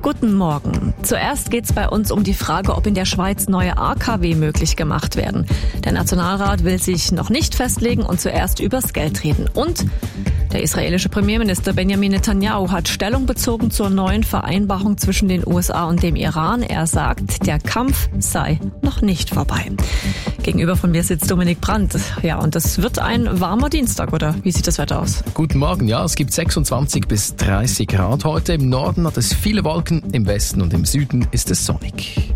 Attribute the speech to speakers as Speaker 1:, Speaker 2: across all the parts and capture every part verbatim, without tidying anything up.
Speaker 1: Guten Morgen. Zuerst geht es bei uns um die Frage, ob in der Schweiz neue A K W möglich gemacht werden. Der Nationalrat will sich noch nicht festlegen und zuerst übers Geld reden. Und der israelische Premierminister Benjamin Netanyahu hat Stellung bezogen zur neuen Vereinbarung zwischen den U S A und dem Iran. Er sagt, der Kampf sei noch nicht vorbei. Gegenüber von mir sitzt Dominik Brandt. Ja, und das wird ein warmer Dienstag, oder? Wie sieht das Wetter aus?
Speaker 2: Guten Morgen, ja, es gibt sechsundzwanzig bis dreißig Grad heute. Im Norden hat es viele Wolken, im Westen und im Süden ist es sonnig.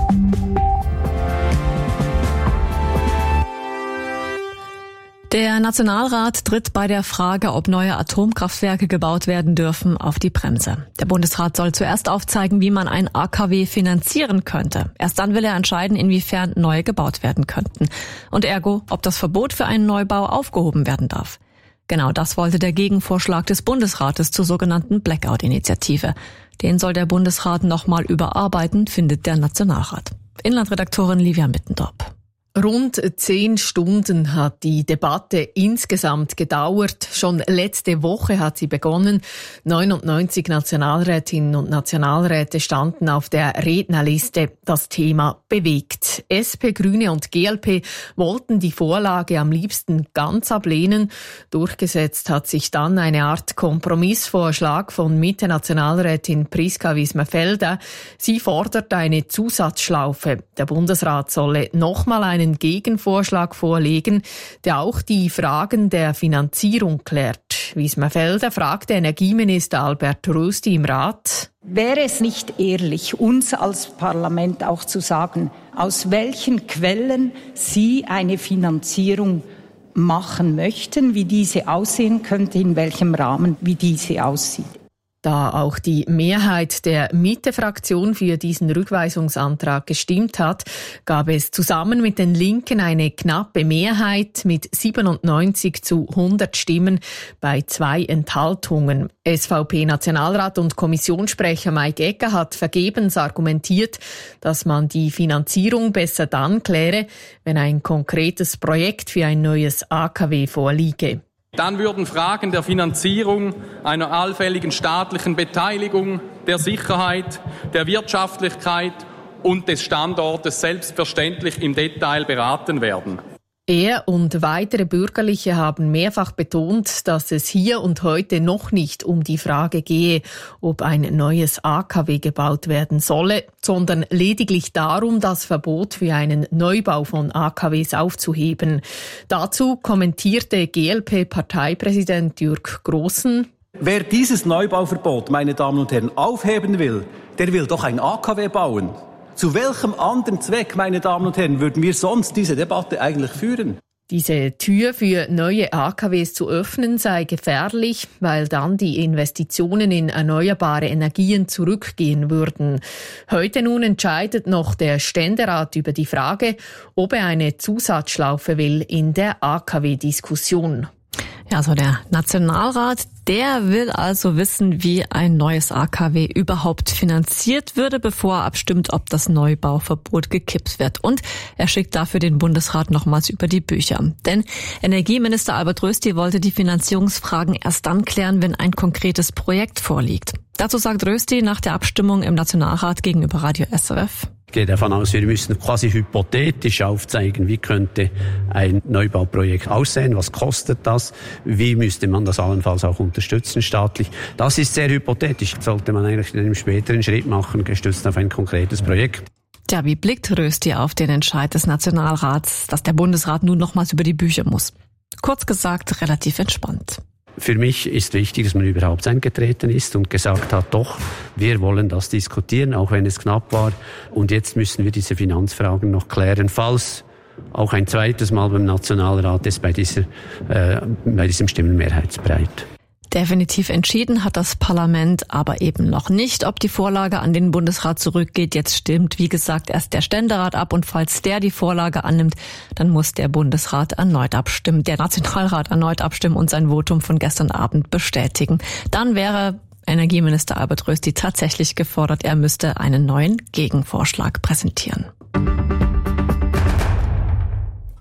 Speaker 1: Der Nationalrat tritt bei der Frage, ob neue Atomkraftwerke gebaut werden dürfen, auf die Bremse. Der Bundesrat soll zuerst aufzeigen, wie man ein A K W finanzieren könnte. Erst dann will er entscheiden, inwiefern neue gebaut werden könnten. Und ergo, ob das Verbot für einen Neubau aufgehoben werden darf. Genau das wollte der Gegenvorschlag des Bundesrates zur sogenannten Blackout-Initiative. Den soll der Bundesrat nochmal überarbeiten, findet der Nationalrat. Inlandredaktorin Livia Mittendorp.
Speaker 3: Rund zehn Stunden hat die Debatte insgesamt gedauert. Schon letzte Woche hat sie begonnen. neunundneunzig Nationalrätinnen und Nationalräte standen auf der Rednerliste. Das Thema bewegt. S P, Grüne und G L P wollten die Vorlage am liebsten ganz ablehnen. Durchgesetzt hat sich dann eine Art Kompromissvorschlag von Mitte-Nationalrätin Priska Wismerfelder. Sie fordert eine Zusatzschlaufe. Der Bundesrat solle nochmal einen Gegenvorschlag vorlegen, der auch die Fragen der Finanzierung klärt. Wismerfelder fragte Energieminister Albert Rösti im Rat:
Speaker 4: Wäre es nicht ehrlich, uns als Parlament auch zu sagen, aus welchen Quellen Sie eine Finanzierung machen möchten, wie diese aussehen könnte, in welchem Rahmen, wie diese aussieht?
Speaker 3: Da auch die Mehrheit der Mitte-Fraktion für diesen Rückweisungsantrag gestimmt hat, gab es zusammen mit den Linken eine knappe Mehrheit mit siebenundneunzig zu hundert Stimmen bei zwei Enthaltungen. S V P-Nationalrat und Kommissionssprecher Mike Ecker hat vergebens argumentiert, dass man die Finanzierung besser dann kläre, wenn ein konkretes Projekt für ein neues A K W vorliege.
Speaker 5: Dann würden Fragen der Finanzierung, einer allfälligen staatlichen Beteiligung, der Sicherheit, der Wirtschaftlichkeit und des Standortes selbstverständlich im Detail beraten werden.
Speaker 3: Er und weitere Bürgerliche haben mehrfach betont, dass es hier und heute noch nicht um die Frage gehe, ob ein neues A K W gebaut werden solle, sondern lediglich darum, das Verbot für einen Neubau von A K Ws aufzuheben. Dazu kommentierte G L P-Parteipräsident Jürg Grossen:
Speaker 6: Wer dieses Neubauverbot, meine Damen und Herren, aufheben will, der will doch ein A K W bauen. Zu welchem anderen Zweck, meine Damen und Herren, würden wir sonst diese Debatte eigentlich führen?
Speaker 3: Diese Tür für neue A K Ws zu öffnen sei gefährlich, weil dann die Investitionen in erneuerbare Energien zurückgehen würden. Heute nun entscheidet noch der Ständerat über die Frage, ob er eine Zusatzschlaufe will in der A K W-Diskussion.
Speaker 1: Ja, also der Nationalrat, der will also wissen, wie ein neues A K W überhaupt finanziert würde, bevor er abstimmt, ob das Neubauverbot gekippt wird. Und er schickt dafür den Bundesrat nochmals über die Bücher. Denn Energieminister Albert Rösti wollte die Finanzierungsfragen erst dann klären, wenn ein konkretes Projekt vorliegt. Dazu sagt Rösti nach der Abstimmung im Nationalrat gegenüber Radio S R F:
Speaker 7: Ich gehe davon aus, wir müssen quasi hypothetisch aufzeigen, wie könnte ein Neubauprojekt aussehen, was kostet das, wie müsste man das allenfalls auch unterstützen staatlich. Das ist sehr hypothetisch, das sollte man eigentlich in einem späteren Schritt machen, gestützt auf ein konkretes Projekt.
Speaker 1: Ja, wie blickt Rösti auf den Entscheid des Nationalrats, dass der Bundesrat nun nochmals über die Bücher muss? Kurz gesagt, relativ entspannt.
Speaker 7: Für mich ist wichtig, dass man überhaupt eingetreten ist und gesagt hat, doch, wir wollen das diskutieren, auch wenn es knapp war. Und jetzt müssen wir diese Finanzfragen noch klären, falls auch ein zweites Mal beim Nationalrat ist bei, dieser, äh, bei diesem Stimmenmehrheitsbreit.
Speaker 1: Definitiv entschieden hat das Parlament aber eben noch nicht, ob die Vorlage an den Bundesrat zurückgeht. Jetzt stimmt, wie gesagt, erst der Ständerat ab und falls der die Vorlage annimmt, dann muss der Bundesrat erneut abstimmen, der Nationalrat erneut abstimmen und sein Votum von gestern Abend bestätigen. Dann wäre Energieminister Albert Rösti tatsächlich gefordert, er müsste einen neuen Gegenvorschlag präsentieren.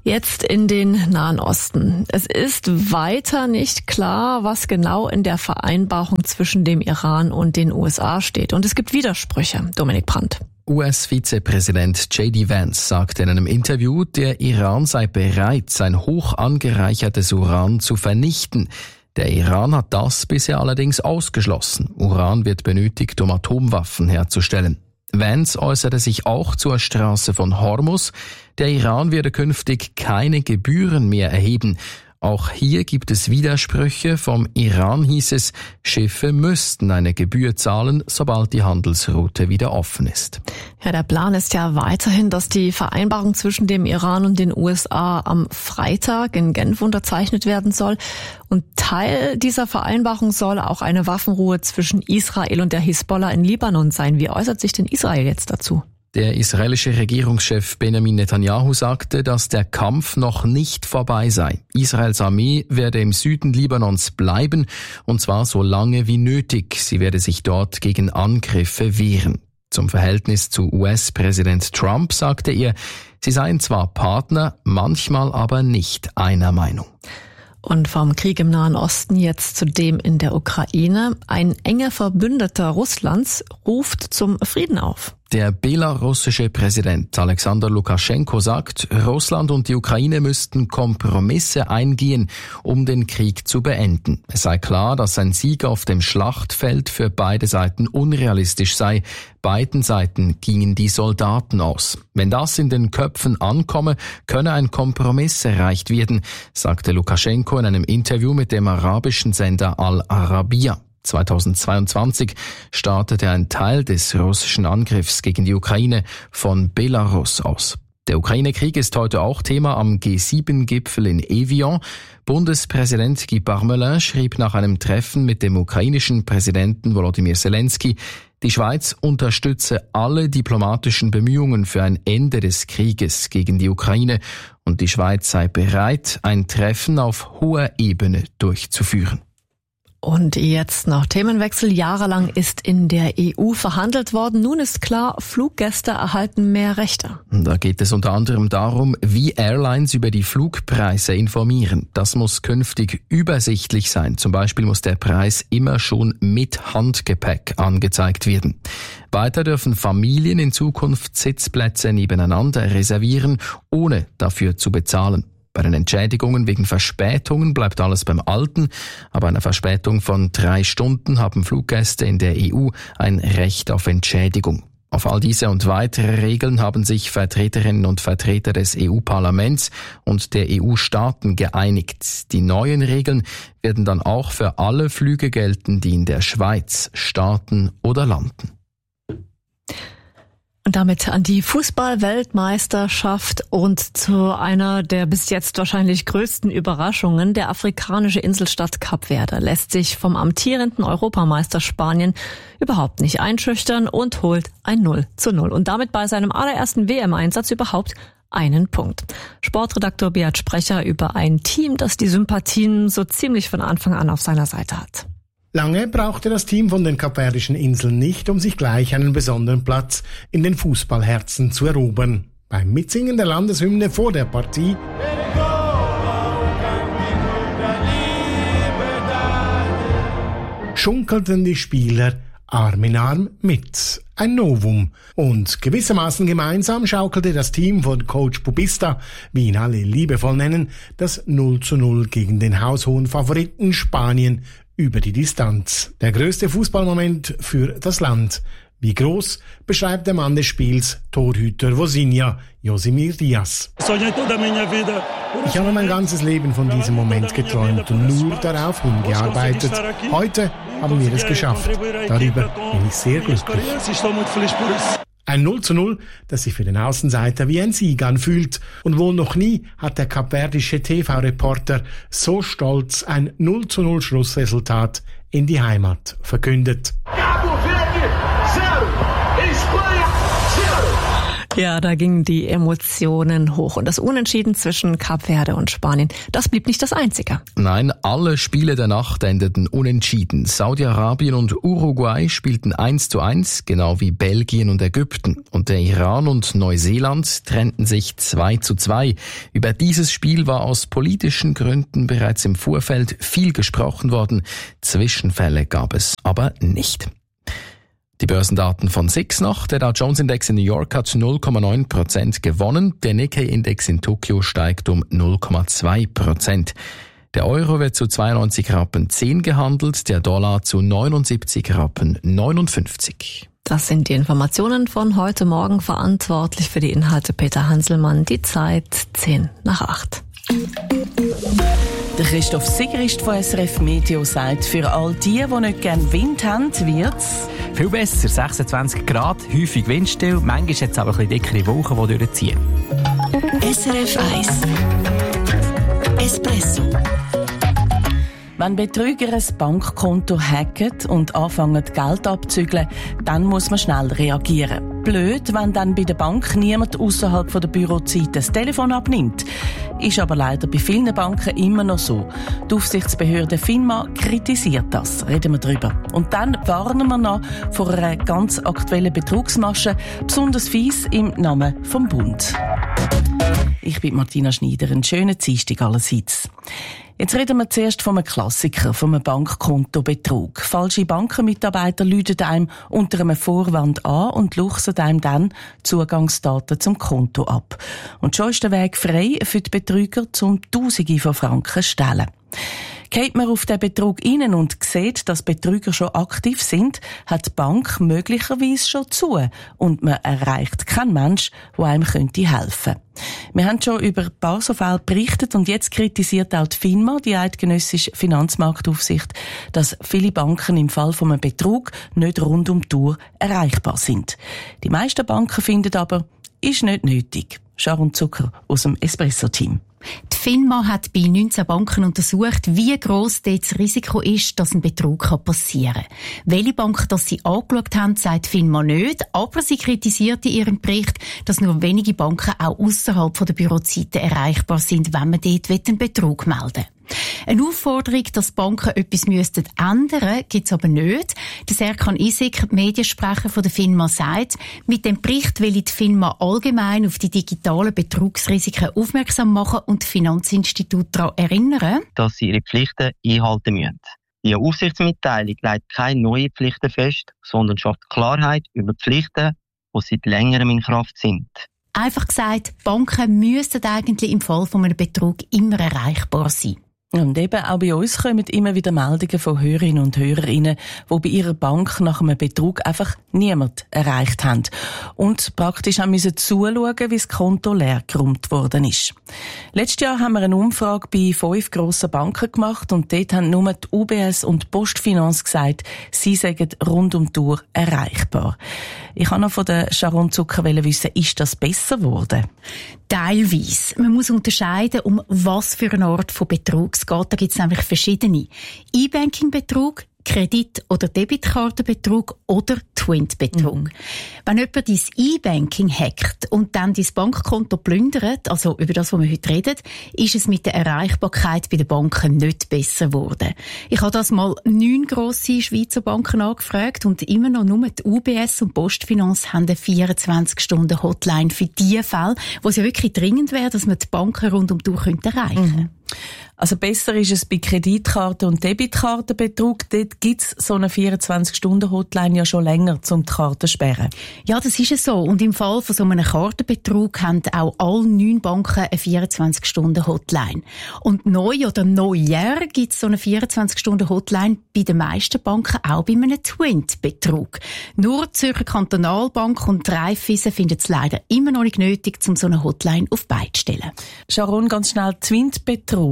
Speaker 1: Jetzt in den Nahen Osten. Es ist weiter nicht klar, was genau in der Vereinbarung zwischen dem Iran und den U S A steht. Und es gibt Widersprüche. Dominik Brandt.
Speaker 2: U S-Vizepräsident J D Vance sagte in einem Interview, der Iran sei bereit, sein hoch angereichertes Uran zu vernichten. Der Iran hat das bisher allerdings ausgeschlossen. Uran wird benötigt, um Atomwaffen herzustellen. Vance äußerte sich auch zur Straße von Hormuz. Der Iran werde künftig keine Gebühren mehr erheben. Auch hier gibt es Widersprüche. Vom Iran hieß es, Schiffe müssten eine Gebühr zahlen, sobald die Handelsroute wieder offen ist.
Speaker 1: Ja, der Plan ist ja weiterhin, dass die Vereinbarung zwischen dem Iran und den U S A am Freitag in Genf unterzeichnet werden soll. Und Teil dieser Vereinbarung soll auch eine Waffenruhe zwischen Israel und der Hisbollah in Libanon sein. Wie äußert sich denn Israel jetzt dazu?
Speaker 2: Der israelische Regierungschef Benjamin Netanyahu sagte, dass der Kampf noch nicht vorbei sei. Israels Armee werde im Süden Libanons bleiben, und zwar so lange wie nötig. Sie werde sich dort gegen Angriffe wehren. Zum Verhältnis zu U S-Präsident Trump sagte er, sie seien zwar Partner, manchmal aber nicht einer Meinung.
Speaker 1: Und vom Krieg im Nahen Osten jetzt zu dem in der Ukraine. Ein enger Verbündeter Russlands ruft zum Frieden auf.
Speaker 2: Der belarussische Präsident Alexander Lukaschenko sagt, Russland und die Ukraine müssten Kompromisse eingehen, um den Krieg zu beenden. Es sei klar, dass ein Sieg auf dem Schlachtfeld für beide Seiten unrealistisch sei. Beiden Seiten gingen die Soldaten aus. Wenn das in den Köpfen ankomme, könne ein Kompromiss erreicht werden, sagte Lukaschenko in einem Interview mit dem arabischen Sender Al Arabiya. zweitausendzweiundzwanzig startete ein Teil des russischen Angriffs gegen die Ukraine von Belarus aus. Der Ukraine-Krieg ist heute auch Thema am G sieben Gipfel in Evian. Bundespräsident Guy Parmelin schrieb nach einem Treffen mit dem ukrainischen Präsidenten Volodymyr Zelensky, die Schweiz unterstütze alle diplomatischen Bemühungen für ein Ende des Krieges gegen die Ukraine und die Schweiz sei bereit, ein Treffen auf hoher Ebene durchzuführen.
Speaker 1: Und jetzt noch Themenwechsel. Jahrelang ist in der E U verhandelt worden. Nun ist klar, Fluggäste erhalten mehr Rechte.
Speaker 2: Da geht es unter anderem darum, wie Airlines über die Flugpreise informieren. Das muss künftig übersichtlich sein. Zum Beispiel muss der Preis immer schon mit Handgepäck angezeigt werden. Weiter dürfen Familien in Zukunft Sitzplätze nebeneinander reservieren, ohne dafür zu bezahlen. Bei den Entschädigungen wegen Verspätungen bleibt alles beim Alten, aber einer Verspätung von drei Stunden haben Fluggäste in der E U ein Recht auf Entschädigung. Auf all diese und weitere Regeln haben sich Vertreterinnen und Vertreter des E U-Parlaments und der E U-Staaten geeinigt. Die neuen Regeln werden dann auch für alle Flüge gelten, die in der Schweiz starten oder landen.
Speaker 1: Und damit an die Fußball-Weltmeisterschaft und zu einer der bis jetzt wahrscheinlich größten Überraschungen. Der afrikanische Inselstaat Kap Verde lässt sich vom amtierenden Europameister Spanien überhaupt nicht einschüchtern und holt ein null zu null. Und damit bei seinem allerersten W M-Einsatz überhaupt einen Punkt. Sportredaktor Beat Sprecher über ein Team, das die Sympathien so ziemlich von Anfang an auf seiner Seite hat.
Speaker 8: Lange brauchte das Team von den Kapverdischen Inseln nicht, um sich gleich einen besonderen Platz in den Fußballherzen zu erobern. Beim Mitsingen der Landeshymne vor der Partie schunkelten die Spieler Arm in Arm mit. Ein Novum. Und gewissermaßen gemeinsam schaukelte das Team von Coach Pubista, wie ihn alle liebevoll nennen, das null zu null gegen den haushohen Favoriten Spanien über die Distanz. Der größte Fußballmoment für das Land. Wie groß, beschreibt der Mann des Spiels, Torhüter Vozinha, Josimir Diaz. Ich habe mein ganzes Leben von diesem Moment geträumt und nur darauf hingearbeitet. Heute haben wir es geschafft. Darüber bin ich sehr glücklich. Ein null zu null, das sich für den Außenseiter wie ein Sieg anfühlt. Und wohl noch nie hat der kapverdische T V-Reporter so stolz ein null zu null Schlussresultat in die Heimat verkündet.
Speaker 1: Ja, da gingen die Emotionen hoch. Und das Unentschieden zwischen Kap Verde und Spanien, das blieb nicht das einzige.
Speaker 2: Nein, alle Spiele der Nacht endeten unentschieden. Saudi-Arabien und Uruguay spielten eins zu eins, genau wie Belgien und Ägypten. Und der Iran und Neuseeland trennten sich zwei zu zwei. Über dieses Spiel war aus politischen Gründen bereits im Vorfeld viel gesprochen worden. Zwischenfälle gab es aber nicht. Die Börsendaten von S I X noch. Der Dow Jones Index in New York hat null Komma neun Prozent gewonnen. Der Nikkei Index in Tokio steigt um null Komma zwei Prozent. Der Euro wird zu zweiundneunzig Rappen zehn gehandelt, der Dollar zu neunundsiebzig Rappen neunundfünfzig.
Speaker 1: Das sind die Informationen von heute Morgen. Verantwortlich für die Inhalte Peter Hanselmann. Die Zeit zehn nach acht.
Speaker 9: Der Christoph Sigrist von S R F Meteo sagt, für all die, die nicht gerne Wind haben, wird's
Speaker 10: viel besser. sechsundzwanzig Grad, häufig windstill, manchmal jetzt aber ein bisschen dickere Wolken, die durchziehen.
Speaker 11: S R F eins Espresso.
Speaker 9: Wenn Betrüger ein Bankkonto hacken und anfangen, Geld abzügeln, dann muss man schnell reagieren. Blöd, wenn dann bei der Bank niemand außerhalb der Bürozeit das Telefon abnimmt. Ist aber leider bei vielen Banken immer noch so. Die Aufsichtsbehörde FINMA kritisiert das. Reden wir drüber. Und dann warnen wir noch vor einer ganz aktuellen Betrugsmasche, besonders fies im Namen vom Bund. Ich bin Martina Schneider. Einen schönen Dienstag allerseits. Jetzt reden wir zuerst von einem Klassiker, von einem Bankkontobetrug. Falsche Bankenmitarbeiter läuten einem unter einem Vorwand an und luchsen einem dann Zugangsdaten zum Konto ab. Und schon ist der Weg frei für die Betrüger, um Tausende von Franken zu stehlen. Geht man auf den Betrug rein und sieht, dass Betrüger schon aktiv sind, hat die Bank möglicherweise schon zu und man erreicht keinen Mensch, der einem helfen könnte. Wir haben schon über ein paar so Fälle berichtet und jetzt kritisiert auch die FINMA, die Eidgenössische Finanzmarktaufsicht, dass viele Banken im Fall von einem Betrug nicht rund um die Uhr erreichbar sind. Die meisten Banken finden aber, ist nicht nötig. Sharon Zucker aus dem Espresso-Team.
Speaker 12: Die FINMA hat bei neunzehn Banken untersucht, wie gross dort das Risiko ist, dass ein Betrug passieren kann. Welche Banken das sie angeschaut haben, sagt die FINMA nicht, aber sie kritisiert in ihrem Bericht, dass nur wenige Banken auch ausserhalb der Bürozeiten erreichbar sind, wenn man dort einen Betrug melden will. Eine Aufforderung, dass Banken etwas müssten ändern, gibt es aber nicht. Der Serkan Isik, Mediensprecher von der FINMA, sagt, mit dem Bericht will die FINMA allgemein auf die digitalen Betrugsrisiken aufmerksam machen und die Finanzinstitute daran erinnern,
Speaker 13: dass sie ihre Pflichten einhalten müssen. Die Aufsichtsmitteilung legt keine neuen Pflichten fest, sondern schafft Klarheit über die Pflichten, die seit längerem in Kraft sind.
Speaker 12: Einfach gesagt, Banken müssten eigentlich im Fall von einem Betrug immer erreichbar sein.
Speaker 9: Und eben auch bei uns kommen immer wieder Meldungen von Hörerinnen und Hörern rein, die bei ihrer Bank nach einem Betrug einfach niemand erreicht haben. Und praktisch haben müssen zuschauen, wie das Konto leer geräumt worden ist. Letztes Jahr haben wir eine Umfrage bei fünf grossen Banken gemacht und dort haben nur die U B S und die Postfinance gesagt, sie seien rund um die Uhr erreichbar. Ich wollte noch von der Sharon Zucker wissen, ist das besser geworden?
Speaker 12: Teilweise. Man muss unterscheiden, um was für eine Art von Betrug es geht. Da gibt es nämlich verschiedene. E-Banking-Betrug, Kredit- oder Debitkartenbetrug oder Twint-Betrug. Mhm. Wenn jemand dein E-Banking hackt und dann dein Bankkonto plündert, also über das, was wir heute reden, ist es mit der Erreichbarkeit bei den Banken nicht besser geworden. Ich habe das mal neun grosse Schweizer Banken angefragt und immer noch nur die U B S und Postfinance haben eine vierundzwanzig Stunden Hotline für die Fälle, wo es ja wirklich dringend wäre, dass man die Banken rund um die Uhr erreichen könnte. Mhm.
Speaker 9: Also besser ist es bei Kreditkarten- und Debitkartenbetrug. Dort gibt es so eine vierundzwanzig Stunden Hotline ja schon länger, um die Karten zu sperren.
Speaker 12: Ja, das ist es so. Und im Fall von so einem Kartenbetrug haben auch alle neun Banken eine vierundzwanzig Stunden Hotline. Und neu oder Neujahr gibt es so eine vierundzwanzig Stunden Hotline bei den meisten Banken auch bei einem Twint-Betrug. Nur die Zürcher Kantonalbank und die Raiffeisen finden es leider immer noch nicht nötig, um so eine Hotline auf die Beine zu stellen.
Speaker 9: Sharon, ganz schnell, Twint-Betrug.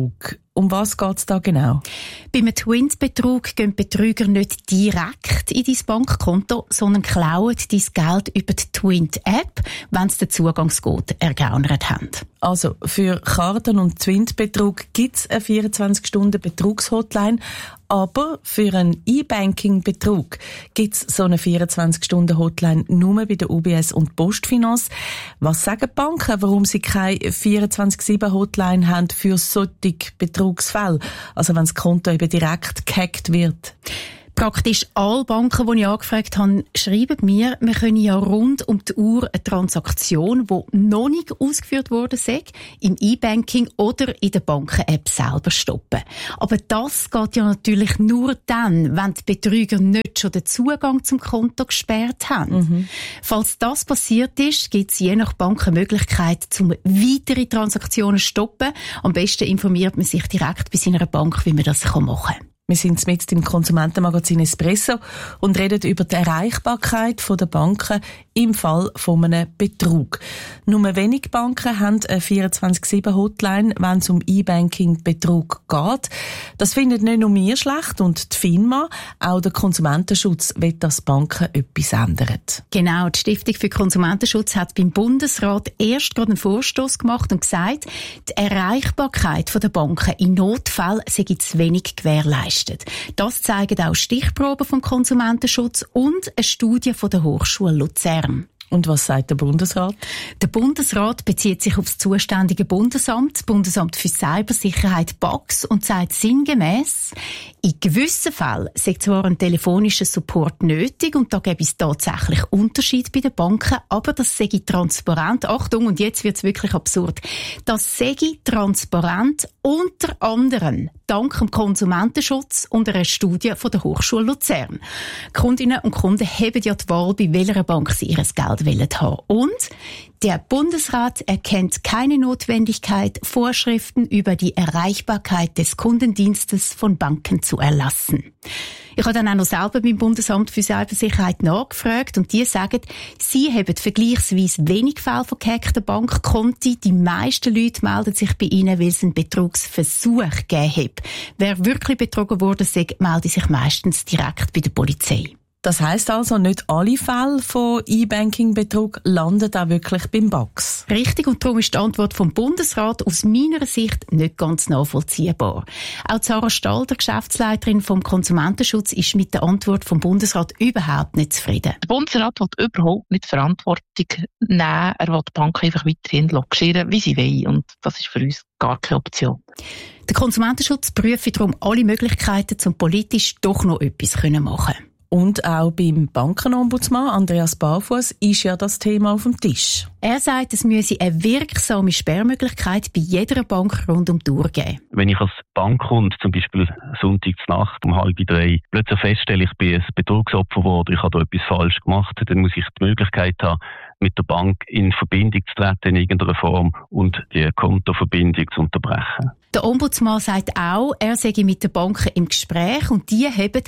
Speaker 9: um was geht es da genau?
Speaker 12: Beim Twint-Betrug gehen Betrüger nicht direkt in dein Bankkonto, sondern klauen dein Geld über die Twint-App, wenn sie den Zugangscode ergaunert haben.
Speaker 9: Also für Karten- und Twint-Betrug gibt es eine vierundzwanzig Stunden Betrugshotline, aber für einen E-Banking-Betrug gibt es so eine vierundzwanzig Stunden Hotline nur bei der U B S und Postfinance. Was sagen die Banken, warum sie keine vierundzwanzig sieben Hotline haben für solche Betrugsfälle? Also wenn das Konto eben direkt gehackt wird.
Speaker 12: Praktisch alle Banken, die ich angefragt habe, schreiben mir, wir können ja rund um die Uhr eine Transaktion, die noch nicht ausgeführt worden ist, im E-Banking oder in der Banken-App selber stoppen. Aber das geht ja natürlich nur dann, wenn die Betrüger nicht schon den Zugang zum Konto gesperrt haben. Mhm. Falls das passiert ist, gibt es je nach Bank eine Möglichkeit, zum weitere Transaktionen zu stoppen. Am besten informiert man sich direkt bei seiner Bank, wie man das machen kann.
Speaker 9: Wir sind mit im Konsumentenmagazin Espresso und reden über die Erreichbarkeit der Banken im Fall von einem Betrug. Nur wenige Banken haben eine vierundzwanzig sieben Hotline, wenn es um E-Banking-Betrug geht. Das findet nicht nur wir schlecht und die FINMA, auch der Konsumentenschutz will, dass Banken etwas ändern.
Speaker 12: Genau, die Stiftung für Konsumentenschutz hat beim Bundesrat erst gerade einen Vorstoß gemacht und gesagt, die Erreichbarkeit der Banken in Notfällen sei zu wenig gewährleistet. Das zeigen auch Stichproben vom Konsumentenschutz und eine Studie von der Hochschule Luzern.
Speaker 9: Und was sagt der Bundesrat?
Speaker 12: Der Bundesrat bezieht sich auf das zuständige Bundesamt, das Bundesamt für Cybersicherheit B A X, und sagt sinngemäss, in gewissen Fällen sei zwar ein telefonischer Support nötig und da gäbe es tatsächlich Unterschied bei den Banken, aber das sei transparent. Achtung, und jetzt wird es wirklich absurd. Das sei transparent unter anderem dank dem Konsumentenschutz und einer Studie von der Hochschule Luzern. Kundinnen und Kunden haben ja die Wahl, bei welcher Bank sie ihr Geld wollen haben. Und der Bundesrat erkennt keine Notwendigkeit, Vorschriften über die Erreichbarkeit des Kundendienstes von Banken zu erlassen. Ich habe dann auch noch selber beim Bundesamt für Cybersicherheit nachgefragt und die sagen, sie haben vergleichsweise wenig Fälle von gehackten Bankkonten. Die meisten Leute melden sich bei ihnen, weil es einen Betrugsversuch gegeben hat. Wer wirklich betrogen wurde, meldet sich meistens direkt bei der Polizei.
Speaker 9: Das heisst also, nicht alle Fälle von E-Banking-Betrug landen auch wirklich beim B A X.
Speaker 12: Richtig, und darum ist die Antwort vom Bundesrat aus meiner Sicht nicht ganz nachvollziehbar. Auch Sarah Stahl, der Geschäftsleiterin vom Konsumentenschutz, ist mit der Antwort vom Bundesrat überhaupt nicht zufrieden.
Speaker 14: Der Bundesrat will überhaupt nicht Verantwortung nehmen. Er will die Banken einfach weiterhin logieren, wie sie wollen. Und das ist für uns gar keine Option.
Speaker 12: Der Konsumentenschutz prüft darum alle Möglichkeiten, um politisch doch noch etwas machen zu können.
Speaker 9: Und auch beim Bankenombudsmann Andreas Barfuss ist ja das Thema auf dem Tisch.
Speaker 12: Er sagt, es müsse eine wirksame Sperrmöglichkeit bei jeder Bank rund um die Uhr geben.
Speaker 15: Wenn ich als Bankkunde zum Beispiel Sonntagsnacht um halb drei plötzlich feststelle, ich bin ein Betrugsopfer geworden, ich habe da etwas falsch gemacht, dann muss ich die Möglichkeit haben, mit der Bank in Verbindung zu treten in irgendeiner Form und die Kontoverbindung zu unterbrechen.
Speaker 12: Der Ombudsmann sagt auch, er sei mit den Banken im Gespräch und die haben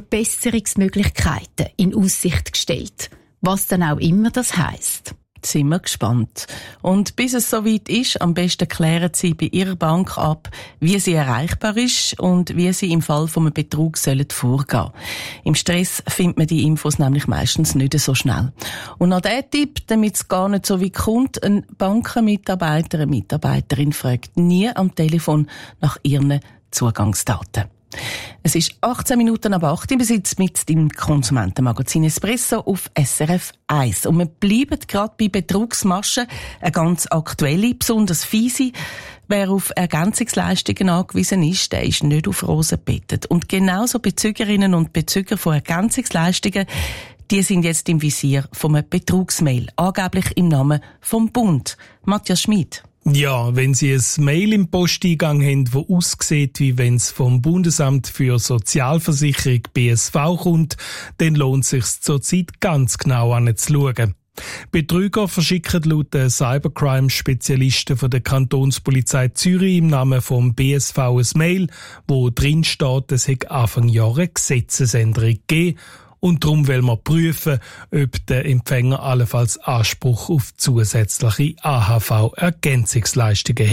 Speaker 12: Verbesserungsmöglichkeiten in Aussicht gestellt. Was dann auch immer das heisst.
Speaker 9: Sind wir gespannt. Und bis es soweit ist, am besten klären Sie bei Ihrer Bank ab, wie sie erreichbar ist und wie Sie im Fall von einem Betrug sollen vorgehen. Im Stress findet man die Infos nämlich meistens nicht so schnell. Und noch der Tipp, damit es gar nicht so weit kommt, ein Bankenmitarbeiter, eine Mitarbeiterin fragt nie am Telefon nach ihren Zugangsdaten. Es ist achtzehn Minuten ab acht. Wir sind mit dem Konsumentenmagazin Espresso auf S R F eins. Und wir bleiben gerade bei Betrugsmaschen. Eine ganz aktuelle, besonders fiese. Wer auf Ergänzungsleistungen angewiesen ist, der ist nicht auf Rosen gebettet. Und genauso Bezügerinnen und Bezüger von Ergänzungsleistungen, die sind jetzt im Visier von einem Betrugsmail. Angeblich im Namen vom Bund. Matthias Schmid.
Speaker 16: Ja, wenn Sie ein Mail im Posteingang haben, das aussieht, wie wenn es vom Bundesamt für Sozialversicherung B S V kommt, dann lohnt es sich zurzeit ganz genau anzuschauen. Betrüger verschicken laut den Cybercrime-Spezialisten von der Kantonspolizei Zürich im Namen vom B S V ein Mail, wo drin steht, es hätte Anfang Jahr eine Gesetzesänderung gegeben. Und darum wollen wir prüfen, ob der Empfänger allenfalls Anspruch auf zusätzliche A H V-Ergänzungsleistungen hat.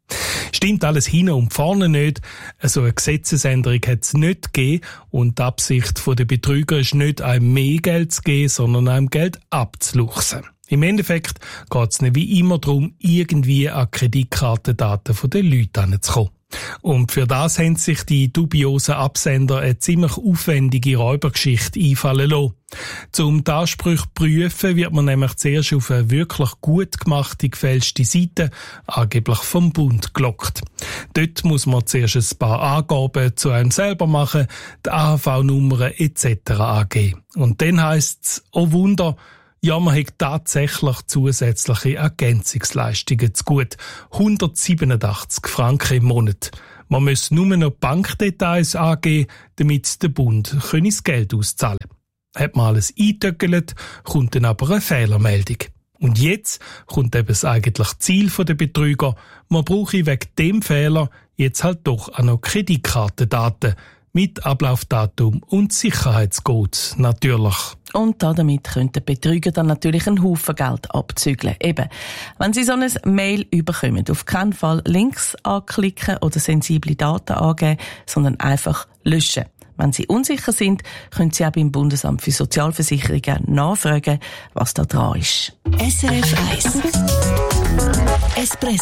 Speaker 16: Stimmt alles hinten und vorne nicht. So eine Gesetzesänderung hat es nicht gegeben und die Absicht der Betrüger ist nicht, einem mehr Geld zu geben, sondern einem Geld abzuluchsen. Im Endeffekt geht es nicht wie immer darum, irgendwie an Kreditkartendaten der Leute heranzukommen. Und für das haben sich die dubiosen Absender eine ziemlich aufwendige Räubergeschichte einfallen lassen. Um die Ansprüche zu prüfen, wird man nämlich zuerst auf eine wirklich gut gemachte, gefälschte Seite, angeblich vom Bund, gelockt. Dort muss man zuerst ein paar Angaben zu einem selber machen, die A H V-Nummern et cetera angeben. Und dann heisst es, oh Wunder, ja, man hat tatsächlich zusätzliche Ergänzungsleistungen zu gut. hundertsiebenundachtzig Franken im Monat. Man muss nur noch Bankdetails angeben, damit der Bund das Geld auszahlen kann. Hat man alles eingetöckelt, kommt dann aber eine Fehlermeldung. Und jetzt kommt eben das eigentliche Ziel der Betrüger. Man brauche wegen dem Fehler jetzt halt doch auch noch Kreditkartendaten. Mit Ablaufdatum und Sicherheitscode natürlich.
Speaker 9: Und damit können die Betrüger dann natürlich einen Haufen Geld abzügeln. Eben, wenn sie so ein Mail überkommen, auf keinen Fall Links anklicken oder sensible Daten angeben, sondern einfach löschen. Wenn Sie unsicher sind, können Sie auch beim Bundesamt für Sozialversicherungen nachfragen, was da dran ist.
Speaker 11: S R F eins Espresso